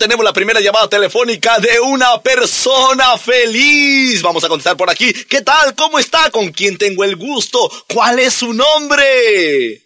tenemos la primera llamada telefónica de una persona feliz. Vamos a contestar por aquí. ¿Qué tal? ¿Cómo está? ¿Con quién tengo el gusto? ¿Cuál es su nombre?